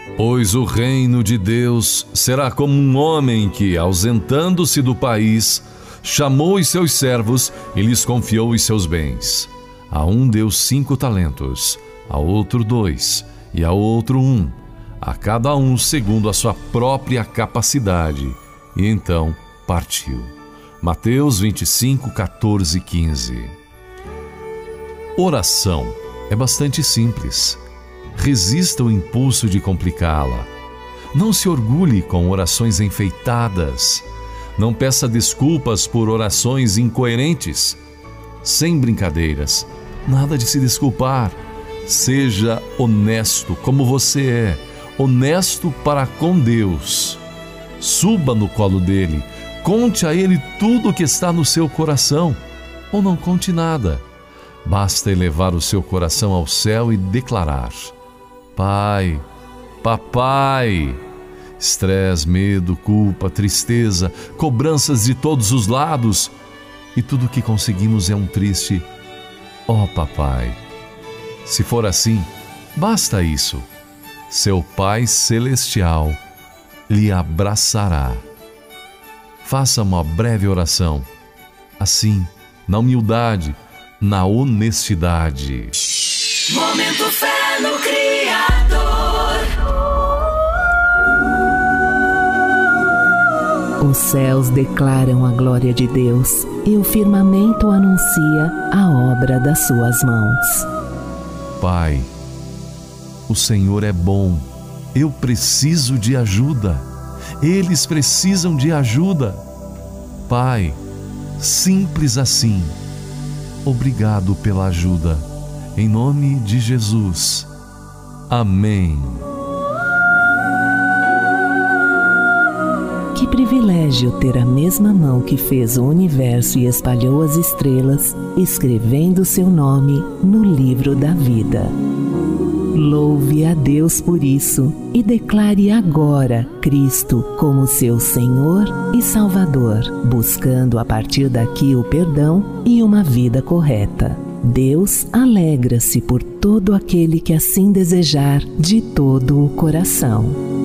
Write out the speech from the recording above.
Pois o reino de Deus será como um homem que, ausentando-se do país, chamou os seus servos e lhes confiou os seus bens. A um deu 5 talentos, a outro 2, e a outro 1, a cada um segundo a sua própria capacidade. E então partiu. Mateus 25, 14 e 15. Oração é bastante simples. Resista o impulso de complicá-la. Não se orgulhe com orações enfeitadas. Não peça desculpas por orações incoerentes. Sem brincadeiras, nada de se desculpar. Seja honesto como você é, honesto para com Deus. Suba no colo dele, conte a ele tudo o que está no seu coração, ou não conte nada. Basta elevar o seu coração ao céu e declarar: Pai, Papai. Estresse, medo, culpa, tristeza, cobranças de todos os lados, e tudo o que conseguimos é um triste "Ó Papai". Se for assim, basta isso. Seu Pai Celestial lhe abraçará. Faça uma breve oração, assim, na humildade, na honestidade. Momento Fé no Criador. Os céus declaram a glória de Deus e o firmamento anuncia a obra das suas mãos. Pai, o Senhor é bom. Eu preciso de ajuda. Eles precisam de ajuda. Pai, simples assim. Obrigado pela ajuda. Em nome de Jesus. Amém. Que privilégio ter a mesma mão que fez o universo e espalhou as estrelas, escrevendo seu nome no livro da vida. Louve a Deus por isso e declare agora Cristo como seu Senhor e Salvador, buscando a partir daqui o perdão e uma vida correta. Deus alegra-se por todo aquele que assim desejar de todo o coração.